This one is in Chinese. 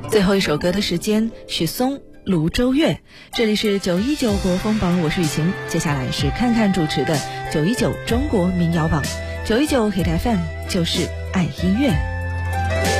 最后一首歌的时间，许嵩《泸州月》。这里是919国风榜，我是雨晴。接下来是看看主持的919中国民谣榜。919 Hit FM 就是爱音乐。